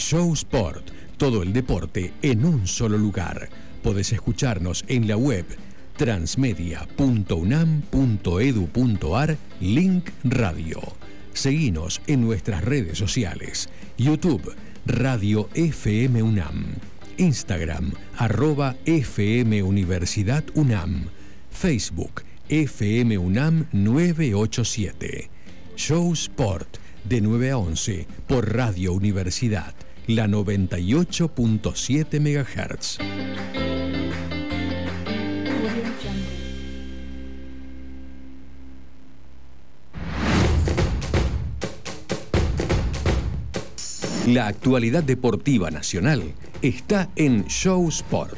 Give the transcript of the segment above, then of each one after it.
Show Sport, todo el deporte en un solo lugar. Podés escucharnos en la web transmedia.unam.edu.ar, link radio. Seguinos en nuestras redes sociales: YouTube, Radio FM UNAM, Instagram, @FM Universidad UNAM, Facebook, FM UNAM 987. Show Sport, de 9 a 11, por Radio Universidad, la 98.7 MHz. La actualidad deportiva nacional está en Show Sport.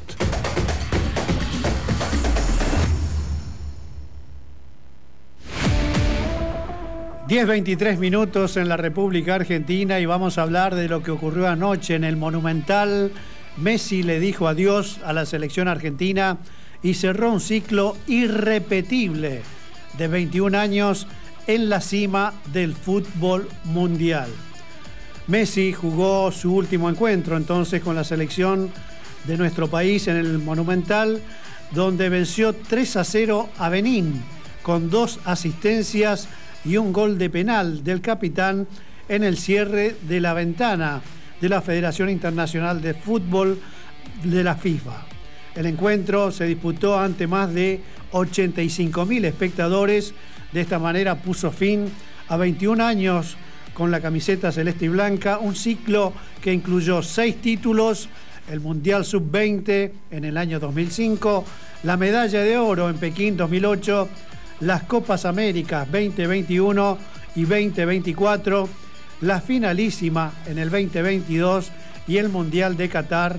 Diez 23 minutos en la República Argentina y vamos a hablar de lo que ocurrió anoche en el Monumental. Messi le dijo adiós a la selección argentina y cerró un ciclo irrepetible de 21 años en la cima del fútbol mundial. Messi jugó su último encuentro entonces con la selección de nuestro país en el Monumental, donde venció 3-0 a Benín con 2 asistencias y un gol de penal del capitán en el cierre de la ventana de la Federación Internacional de Fútbol de la FIFA. El encuentro se disputó ante más de 85.000 espectadores. De esta manera puso fin a 21 años con la camiseta celeste y blanca, un ciclo que incluyó 6 títulos, el Mundial Sub-20 en el año 2005, la medalla de oro en Pekín 2008, las Copas Américas 2021 y 2024, la finalísima en el 2022 y el Mundial de Qatar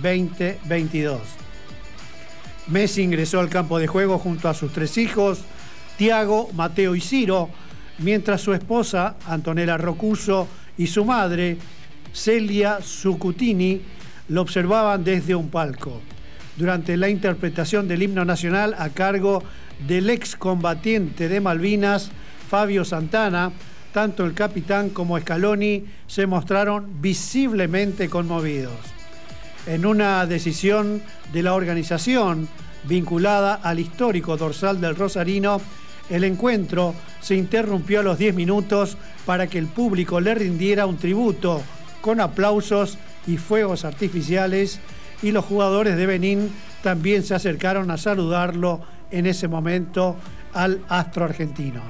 2022. Messi ingresó al campo de juego junto a sus 3 hijos, Tiago, Mateo y Ciro, mientras su esposa, Antonella Rocuso, y su madre, Celia Zucutini, lo observaban desde un palco. Durante la interpretación del himno nacional a cargo del excombatiente de Malvinas, Fabio Santana, tanto el capitán como Scaloni se mostraron visiblemente conmovidos. En una decisión de la organización vinculada al histórico dorsal del rosarino, el encuentro se interrumpió a los 10 minutos para que el público le rindiera un tributo con aplausos y fuegos artificiales, y los jugadores de Benín también se acercaron a saludarlo en ese momento al astro argentino.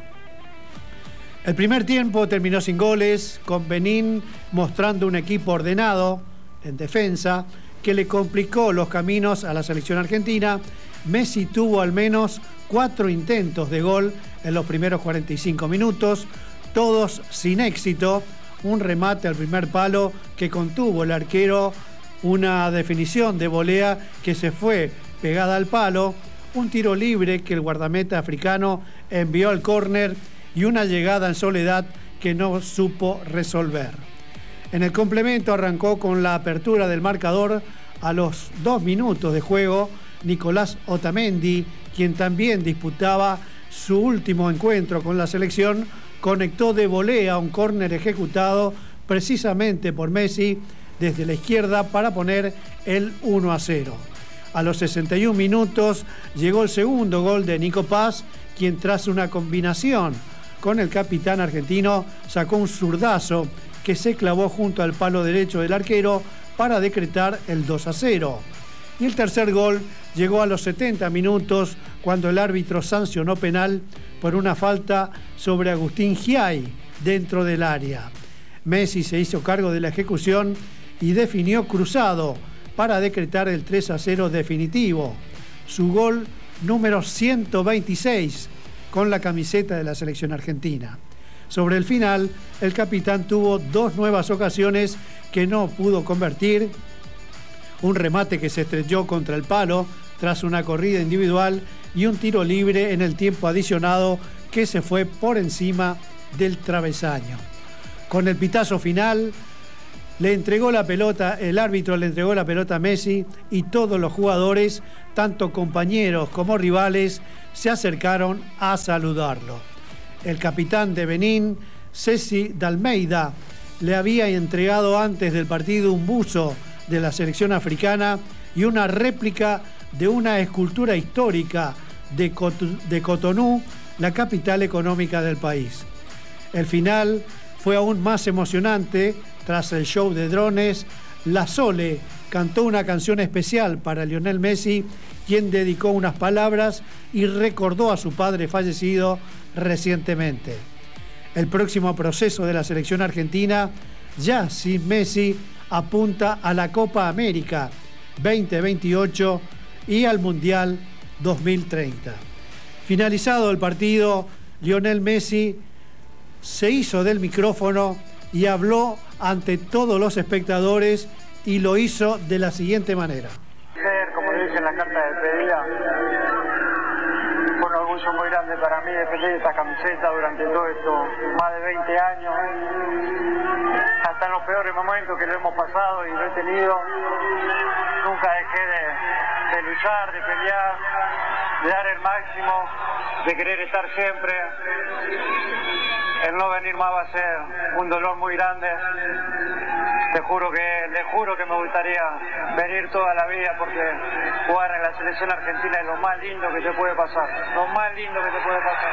El primer tiempo terminó sin goles, con Benín mostrando un equipo ordenado en defensa que le complicó los caminos a la selección argentina. Messi tuvo al menos 4 intentos de gol en los primeros 45 minutos, todos sin éxito. Un remate al primer palo que contuvo el arquero, una definición de volea que se fue pegada al palo, un tiro libre que el guardameta africano envió al córner y una llegada en soledad que no supo resolver. En el complemento arrancó con la apertura del marcador a los 2 minutos de juego. Nicolás Otamendi, quien también disputaba su último encuentro con la selección, conectó de volea un córner ejecutado precisamente por Messi desde la izquierda para poner el 1-0. A los 61 minutos llegó el segundo gol de Nico Paz, quien tras una combinación con el capitán argentino sacó un zurdazo que se clavó junto al palo derecho del arquero para decretar el 2-0. Y el tercer gol llegó a los 70 minutos cuando el árbitro sancionó penal por una falta sobre Agustín Giai dentro del área. Messi se hizo cargo de la ejecución y definió cruzado para decretar el 3-0 definitivo, su gol número 126 con la camiseta de la selección argentina. Sobre el final, el capitán tuvo 2 nuevas ocasiones que no pudo convertir: un remate que se estrelló contra el palo tras una corrida individual y un tiro libre en el tiempo adicionado que se fue por encima del travesaño. Con el pitazo final, el árbitro le entregó la pelota a Messi y todos los jugadores, tanto compañeros como rivales, se acercaron a saludarlo. El capitán de Benín, Ceci Dalmeida, le había entregado antes del partido un buzo de la selección africana y una réplica de una escultura histórica de Cotonú, la capital económica del país. El final fue aún más emocionante. Tras el show de drones, La Sole cantó una canción especial para Lionel Messi, quien dedicó unas palabras y recordó a su padre fallecido recientemente. El próximo proceso de la selección argentina, ya sin Messi, apunta a la Copa América 2028 y al Mundial 2030. Finalizado el partido, Lionel Messi se hizo del micrófono y habló ante todos los espectadores y lo hizo de la siguiente manera. Como le dije en la carta de despedida, fue un orgullo muy grande para mí defender esta camiseta durante todo esto, más de 20 años, hasta en los peores momentos que lo hemos pasado y lo he tenido. Nunca dejé de luchar, de pelear, de dar el máximo, de querer estar siempre. El no venir más va a ser un dolor muy grande. Le juro que me gustaría venir toda la vida, porque jugar en la selección argentina es lo más lindo que te puede pasar. Lo más lindo que te puede pasar.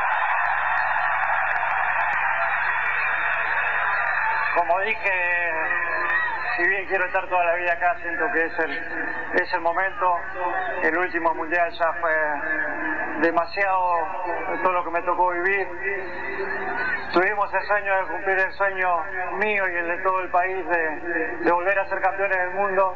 Como dije, si bien quiero estar toda la vida acá, siento que es el momento. El último mundial ya fue demasiado todo lo que me tocó vivir. Tuvimos el sueño de cumplir el sueño mío y el de todo el país de volver a ser campeones del mundo.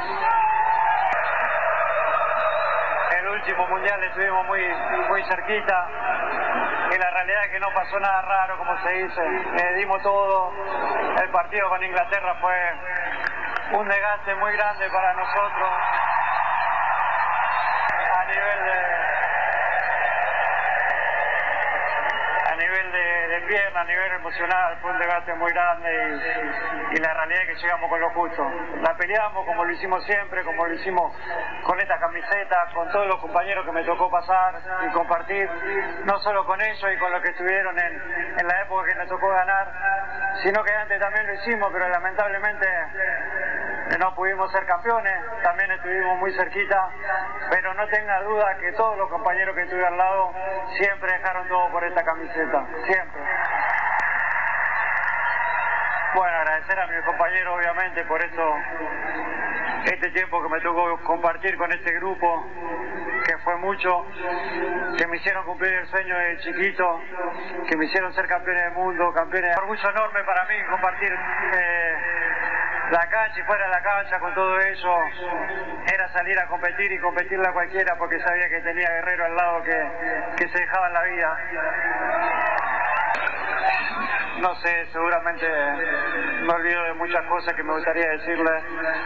El último mundial estuvimos muy cerquita y la realidad es que no pasó nada raro, como se dice. Dimos todo. El partido con Inglaterra fue un desgaste muy grande para nosotros a nivel de pierna, a nivel emocional. Fue un desgaste muy grande y la realidad es que llegamos con lo justo. La peleamos como lo hicimos siempre, como lo hicimos con esta camiseta, con todos los compañeros que me tocó pasar y compartir, no solo con ellos y con los que estuvieron en la época que nos tocó ganar, sino que antes también lo hicimos, pero lamentablemente no pudimos ser campeones. También estuvimos muy cerquita, pero no tenga duda que todos los compañeros que estuve al lado siempre dejaron todo por esta camiseta, siempre. Bueno, agradecer a mis compañeros obviamente por este tiempo que me tocó compartir con este grupo, que fue mucho, que me hicieron cumplir el sueño de chiquito, que me hicieron ser campeones del mundo, campeones. Un orgullo enorme para mí compartir la cancha y fuera de la cancha con todo eso. Era salir a competir y competirle a cualquiera, porque sabía que tenía guerreros al lado que se dejaban la vida. No sé, seguramente me olvido de muchas cosas que me gustaría decirle,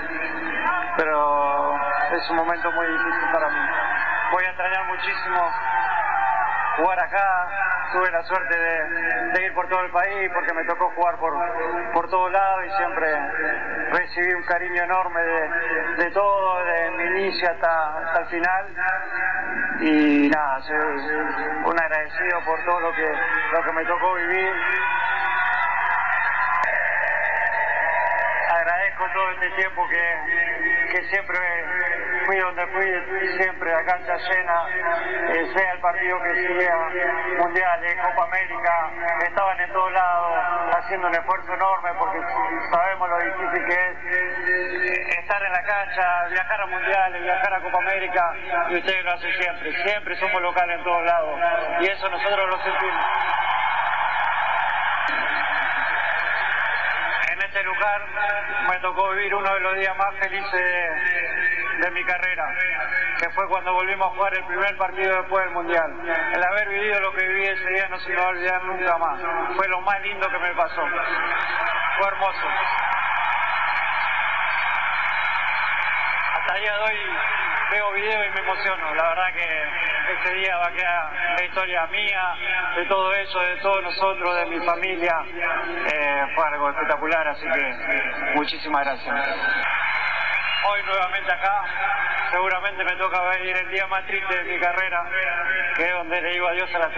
pero es un momento muy difícil para mí. Voy a extrañar muchísimo jugar acá. Tuve la suerte de ir por todo el país, porque me tocó jugar por todos lados y siempre recibí un cariño enorme de todo, de mi inicio hasta el final. Y nada, soy un agradecido por todo lo que me tocó vivir. Agradezco todo este tiempo que siempre fui donde fui, siempre la cancha llena, sea el partido que sea, mundiales, Copa América, estaban en todos lados haciendo un esfuerzo enorme, porque sabemos lo difícil que es estar en la cancha, viajar a mundiales, viajar a Copa América, y ustedes lo hacen siempre somos locales en todos lados, y eso nosotros lo sentimos. En este lugar me tocó vivir uno de los días más felices de mi carrera, que fue cuando volvimos a jugar el primer partido después del Mundial. El haber vivido lo que viví ese día no se me va a olvidar nunca más. Fue lo más lindo que me pasó. Fue hermoso. Hasta el día de hoy veo videos y me emociono. La verdad que ese día va a quedar la historia mía, de todo eso, de todos nosotros, de mi familia. Fue algo espectacular, así que muchísimas gracias. Hoy nuevamente acá, seguramente me toca venir el día más triste de mi carrera, que es donde le digo adiós a la